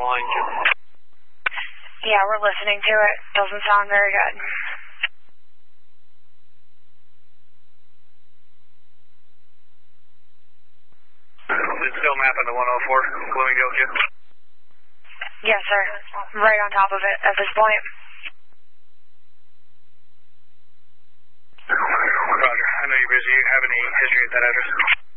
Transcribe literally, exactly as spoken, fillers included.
line, Jim. Yeah, we're listening to it. Doesn't sound very good. Is it still mapping to one oh four, Flamingo, Jim? Yes, sir. Right on top of it at this point. Roger. I know you're busy. You have any history at that address?